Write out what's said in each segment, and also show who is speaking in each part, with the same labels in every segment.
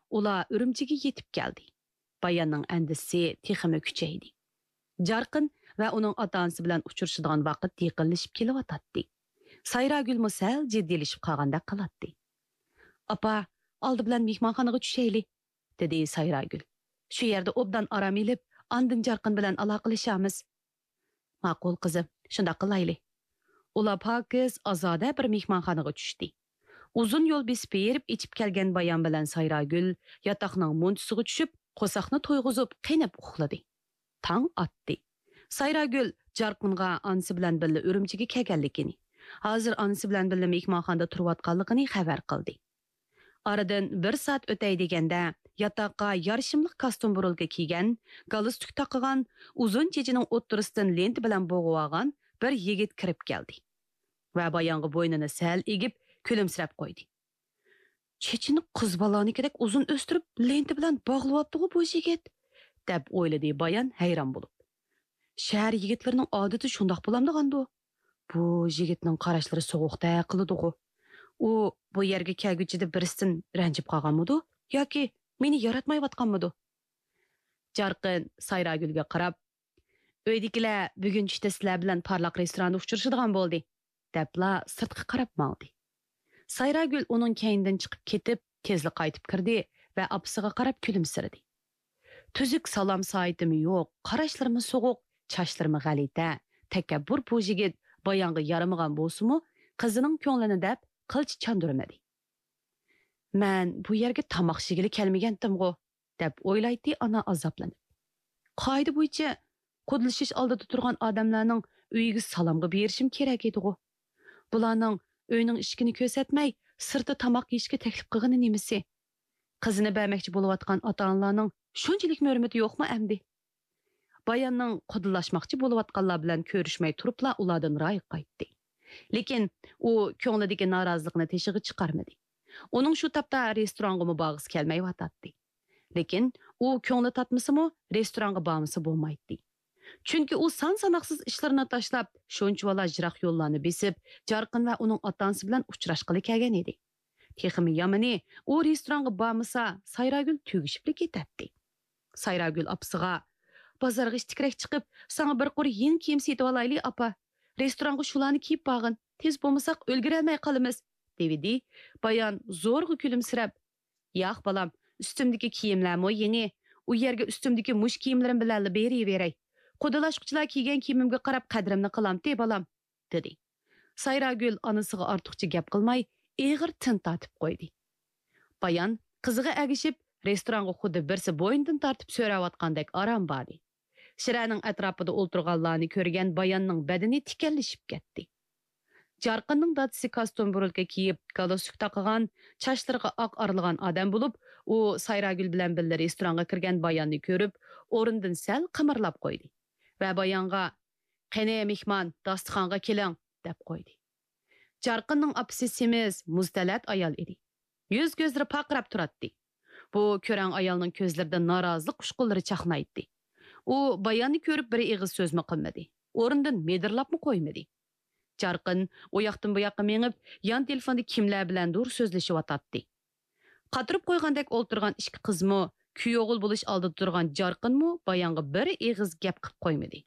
Speaker 1: ular Ürümchiga yetib keldi. Bayanning andisi texmi kuchaydi. Jarqin va uning ota-onasi bilan uchrashadigan vaqt yaqinlashib kelyotdi. Sayragul sal jiddiylashib qolganda qiladi. "Apa, oldi bilan mehmonxonaga tushayli", dedi Sayragul. "Shu yerda obdan aram elib, andin Jarqin bilan aloqalashamiz." "Ma'qul qizim, shunda qilayli." Ular pokiz azoda bir mehmonxonaga tushdi. Uzun yo'l besib berib ichib kelgan bayan bilan Sayragul yotoqning munchisiga tushib, qo'saqni to'yg'izib qinib uxladi. Tang atdi. Sayragul Jarqinga onasi bilan birga Ürümchiga kelganligini, hozir onasi bilan birga mehmonxonada turayotganligini xabar qildi. Aradan 1 soat o'tay deganda yotoqqa yarishimliq kostyum burulga kiygan, galstuk taqagan, uzun chechining o'ttirisidan lent bilan bo'g'ib olgan bir yigit kirib keldi. Va bayonga bo'ynini sal egib kulimsirab qo'ydi. "Chechini qiz balanikidek uzun o'stirib, lenti bilan bog'layapti-ku bu yigit", deb o'yladi bayon hayron bo'lib. Shahar yigitlarining odati shundoq bo'lamdi-g'andu. Bu yigitning qarashlari sovuqda qiladi-ku. U bu yerga kelguchida birisidan ranjib qolganmidi yoki meni yaratmayotganmidi? Jarqin Sayragulga qarab, "Uydagilar bugun tushda sizlar bilan parlaq restoranda uchrashadigan bo'ldi", debla sirtqa qarab maldi. Sayragul uning keynidan chiqib ketib, tezli qaytib kirdi va opasiga qarab kulimsirdi. "Tuzuk salom soatimi yo'q, qarashlarimi sovuq, chashlarimi g'alita, takabbur bu yigit bayonga yaramagan bo'lsa-mu, qizining ko'nglini deb qilch chandurmadi. "Men bu yerga tamoq yegili kelmagandim-ku", deb o'ylaydi ana azoblanib. "Qoida bo'yicha qudlishish oldida turgan odamlarning uyiga salomga berishim kerak edi-ku. Bularning uyning ishkini ko'rsatmay, sirtda tamoq yeyishga taklif qilgani nimasi? Qizini bermoqchi bo'layotgan ota-onalarning shunchalik hurmati yo'qmi endi?" Bayanning qudlashmoqchi bo'layotganlar bilan ko'rishmay turibla ulardan roy qaytdi. Lekin u ko'nglidagi norozilikni teshig'i chiqarmadi. Uning shu tapda restoranga mubog'iz kelmayotdi. Lekin u ko'ngli tatmasa-mu restoranga bormasa bo'lmaydi. Chunki u son-sanoqsiz ishlarini tashlab, shunchavala jiroq yo'llarni besib, Jarqin va uning ota-onasi bilan uchrashqili kelgan edi. Texmi yomoni, u restoranga bormasa, Sayragul tugishib ketadi. Sayragul opasiga "Bozorga ishtikrek chiqib, sana bir qo'ri yeni kiyim setib olayli, apa. Restoranga shularni kiyib borgin. Tez bo'lmasak o'lgirolmay qolamiz", dedi. Bayon zo'rg'a kulimsirab, "Yo'q balam, ustimdagi kiyimlarmi yeni. U yerga ustimdagi mush kiyimlarim bilan beraveray. Qudalashquchilar kiygan kiyimimga qarab qadrimni qilamti balam", dedi. Sayragul onasiga ortiqcha gap qilmay, eg'ir tin tatib qo'ydi. Bayon qiziga agishib, restoranga xuddi birsi bo'yindan tortib so'rayotgandek aram bordi. Shiraning atrofida o'ltirganlarni ko'rgan bayonning badani tikallashib ketdi. Jarqinning dadisi kostyum burulka kiyib, galstuk taqagan, chashlariga oq aralagan odam bo'lib, u Sayragul bilan birga restoranga kirgan bayonni ko'rib, o'rindan sal qimirlab qo'ydi va bayonga "Qani mehmon, dasturxonga keling", deb qo'ydi. Jarqinning opasi semiz, muztalat ayol edi. Yuz ko'zlari paqirab turadi. Bu ko'ran ayolning ko'zlarida norozilik qushqunlari chaqnaydi. U bayonni ko'rib bir ig'iz so'zmi qilmadi. O'rindan medirlabmi qo'ymadi. Jarqin u yoqdan bu yoqqa mengib, yon telefonda kimlar bilandir so'zlashyotdi. Qatirib qo'ygandek o'ltirgan ikki qizmi, kuyovul bo'lish oldida turgan Jarqinmi bayonga bir ig'iz gap qilib qo'ymadi.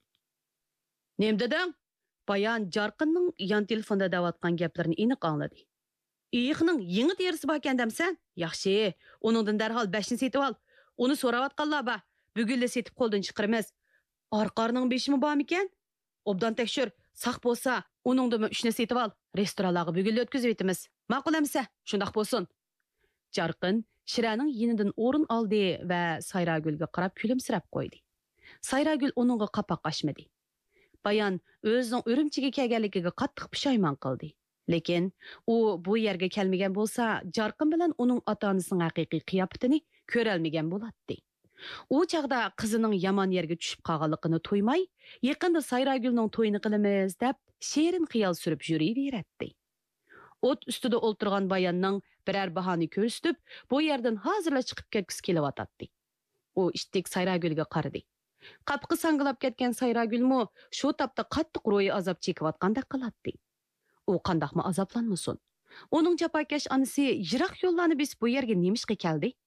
Speaker 1: "Nim deding?" Bayon Jarqinning yon telefonda davatgan gaplarini aniq angladi. "Iyiqning yangi terisi bor ekan demsan? Yaxshi, uningdan darhol 5 ni setib ol. Uni so'rayotganlar bor. Bugunla setib qo'ldan chiqaramiz. Arqarning 5 mi bormi ekan? Obdan tekshir, saq bo'lsa, uningdan 3 ni setib ol. Restoranlarga bugunla o'tkazib etamiz. Ma'qul emsa, shundoq bo'lsin." Jarqin Shiraning yenidan o'rin oldi va Sayragulga qarab kulimsirab qo'ydi. Sayragul uningga qapoq ochmadi. Bayon o'zining Ürümchiga kelganligiga qattiq pushaymon qildi. Lekin u bu yerga kelmagan bo'lsa, Jarqin bilan uning ota-onasining haqiqiy qiyofatini ko'ra olmagan bo'ladi. U chaqda qizining yomon yerga tushib qolganligini to'ymay, yaqinda Sayragulning to'yini qilamiz deb shirin xiyol surib yuraveradi. O't ustida o'ltirgan bayonning biror bahoni ko'rsatib, bu yerdan hozirla chiqib ketgisi kelyotdi. U ishtik Sayragulga qaradi. Qapqi sangilab ketgan Sayragulmi shu tapda qattiq ro'yi azob chekayotgandek qiladi. U qandaqmi azoblanmasin? Uning jafokash onasi yiroq yo'llarni besib bu yerga nemishqa keldi?